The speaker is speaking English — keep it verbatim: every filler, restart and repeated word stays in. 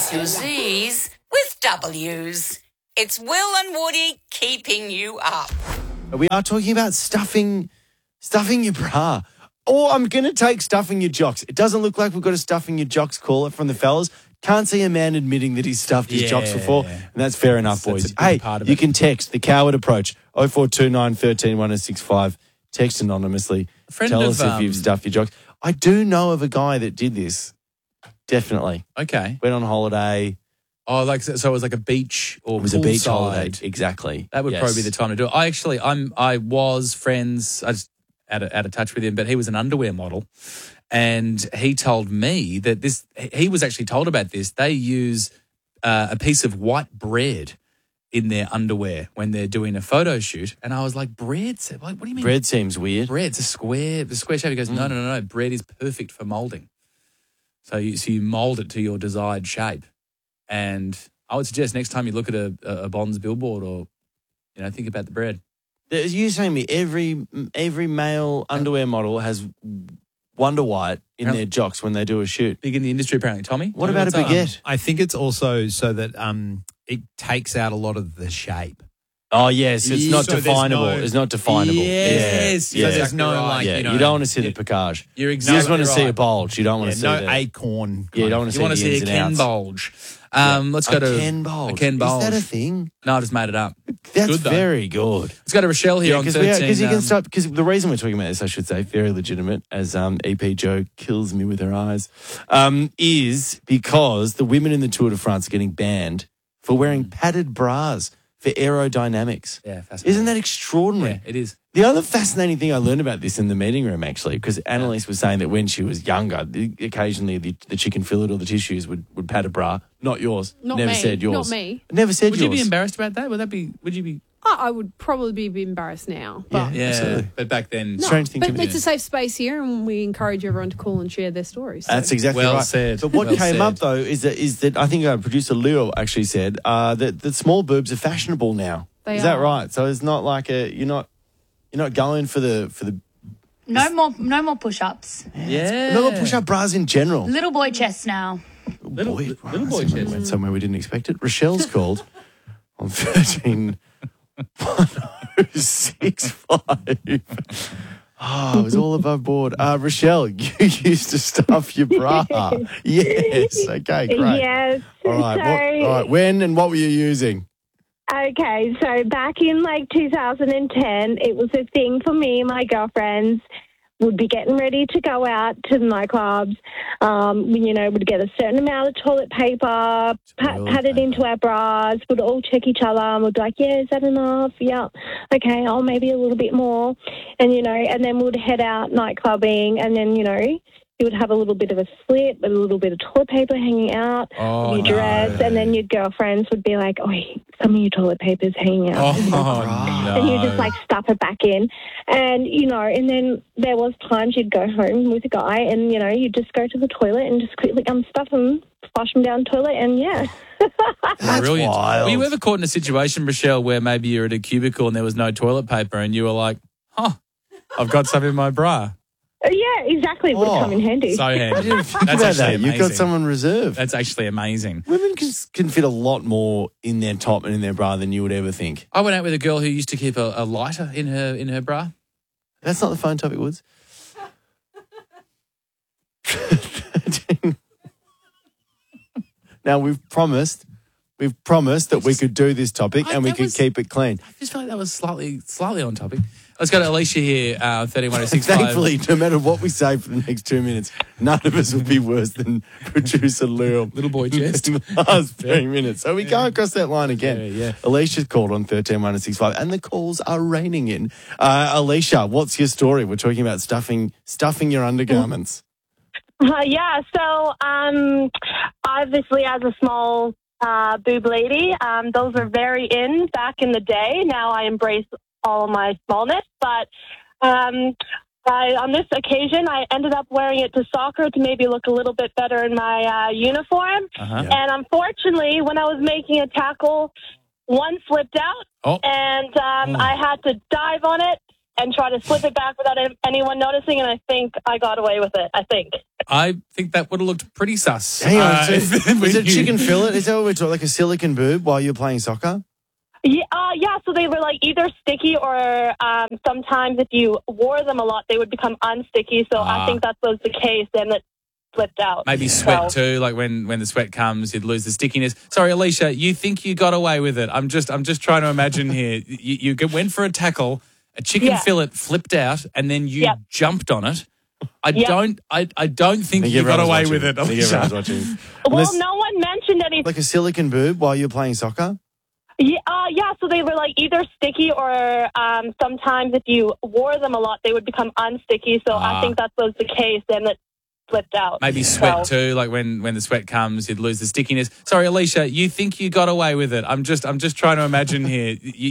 Replace your Z's with W's. It's Will and Woody keeping you up. We are talking about stuffing, stuffing your bra. Or I'm going to take stuffing your jocks. It doesn't look like we've got a stuffing your jocks caller from the fellas. Can't see a man admitting that he's stuffed his Yeah. jocks before. And that's fair enough, That's- boys. that's a big Hey, part of you it. can text the Coward Approach oh four two nine, one three, one oh six five. Text anonymously. friend Tell of, us if um, you've stuffed your jocks. I do know of a guy that did this. Definitely. Okay. Went on holiday. Oh, like so, so it was like a beach or It was a beach poolside. holiday. Exactly. That would Yes. probably be the time to do it. I actually, I'm, I was friends. I just out of, out of touch with him, but he was an underwear model, and he told me that this. He was actually told about this. They use uh, a piece of white bread in their underwear when they're doing a photo shoot, and I was like, bread? Like, what do you mean? Bread seems weird. Bread. It's a square, the square shape. He goes, no, no, no, no. Bread is perfect for molding. So you, so you mold it to your desired shape. And I would suggest next time you look at a, a Bonds billboard or, you know, think about the bread. There's- You saying me every every male underwear model has Wonder White in Yeah. their jocks when they do a shoot. Big in the industry, apparently. Tommy? What Tommy, about a what's up? baguette? I think it's also so that um, it takes out a lot of the shape. Oh yes, it's not So there's definable. no- it's not definable. Yes, yeah. So there's exactly no right. like yeah. you know You don't want to see the picage. You're You just exactly want to see a right. bulge. You don't want yeah, to see no the, acorn. Yeah, you don't want to You see want to the see a ins and Ken outs. bulge. Um, Let's go a to Ken bulge. A Ken bulge. Is that a thing? No, I just made it up. That's Good, though. very good. Let's go to Rochelle here Yeah, on because thirteen. you can um, start. Because the reason we're talking about this, I should say, very legitimate, as um, E P Joe kills me with her eyes, um, is because the women in the Tour de France are getting banned for wearing padded bras for aerodynamics. Yeah, fascinating. Isn't that extraordinary? Yeah, it is. The other fascinating thing I learned about this in the meeting room, actually, because Annalise was saying that when she was younger, the, occasionally the, the chicken fillet or the tissues would, would pad a bra. Not yours. Not Never me. said yours. Not me. Never said Would yours. you be embarrassed about that? Would that be, would you be? I I would probably be embarrassed now. But Yeah, Absolutely. but back then. No, Strange thing but to be it's a safe space here, and we encourage everyone to call and share their stories. So. That's exactly Well right. said. But what Well came said. up though is that is that I think our producer Leo actually said uh, that that small boobs are fashionable now. They is that are. right? So it's not like a you're not you're not going for the for the No more, no more push-ups. Yeah. no push up bras in general. Little boy chest now. Little, boy, little boy somewhere, chest. went somewhere we didn't expect it. Rochelle's called on thirteen one oh six five. Oh, it was all above board. Uh, Rochelle, you used to stuff your bra. Yes. Okay, great. Yes. All right. So, What, all right. When and what were you using? okay, so back in like two thousand ten, it was a thing for me and my girlfriends. Would be getting ready to go out to the nightclubs. Um, we, you know, would get a certain amount of toilet paper, pat, Toilet pat it into our bras. We'd all check each other and we'd be like, yeah, is that enough? Yeah. Okay, oh, maybe a little bit more. And, you know, and then we'd head out nightclubbing and then, you know, you would have a little bit of a slit, a little bit of toilet paper hanging out Oh, of your dress, no. and then your girlfriends would be like, oh, some of your toilet paper's hanging out. Oh, no. And you just like stuff it back in. And, you know, and then there was times you'd go home with a guy and, you know, you'd just go to the toilet and just quickly unstuff them, flush them down the toilet, and yeah. That's Brilliant. wild. Were you ever caught in a situation, Rochelle, where maybe you're at a cubicle and there was no toilet paper and you were like, huh, I've got some in my bra? Yeah, exactly. It would have Oh, come in handy. So handy. I didn't think That's about actually that. amazing. You've got someone reserved. That's actually amazing. Women can, can fit a lot more in their top and in their bra than you would ever think. I went out with a girl who used to keep a, a lighter in her in her bra. That's not the phone topic, Woods. Now, we've promised, we've promised that we could do this topic I- and we that could was- keep it clean. I just feel like that was slightly slightly on topic. Let's go to Alicia here, uh, thirty-one oh six five. Thankfully, no matter what we say for the next two minutes, none of us will be worse than producer Lou. Little boy chest. In the last three minutes. So we can't cross that line again. Yeah, yeah. Alicia's called on thirteen one oh six five and the calls are raining in. Uh, Alicia, what's your story? We're talking about stuffing stuffing your undergarments. Uh, yeah, so um, obviously as a small uh, boob lady, um, those are very in back in the day. Now I embrace all of my smallness, but um, I, on this occasion, I ended up wearing it to soccer to maybe look a little bit better in my uh, uniform. Uh-huh. And unfortunately, when I was making a tackle, one slipped out, Oh. and um, Oh. I had to dive on it and try to slip it back without anyone noticing, and I think I got away with it. I think. I think that would have looked pretty sus. Hang on, Uh, so when is it you- chicken fillet? Is that what we're talking? Like a silicon boob while you're playing soccer? Yeah, uh, yeah, so they were like either sticky or um, sometimes if you wore them a lot, they would become unsticky. So Ah. I think that was the case, and it flipped out. Maybe sweat So- too, like when, when the sweat comes, you'd lose the stickiness. Sorry, Alicia, you think you got away with it? I'm just I'm just trying to imagine here. You, you g- went for a tackle, a chicken Yeah. fillet flipped out, and then you Yep. jumped on it. I Yep. don't I, I don't think I think you got everyone was away watching. with it, I think Alicia. everyone's watching. Well, Unless- no one mentioned anything. Like a silicon boob while you're playing soccer? Yeah, uh, yeah, so they were like either sticky or um, sometimes if you wore them a lot, they would become unsticky. So Ah. I think that was the case, and it flipped out. Maybe sweat So- too, like when, when the sweat comes, you'd lose the stickiness. Sorry, Alicia, you think you got away with it? I'm just I'm just trying to imagine here. You,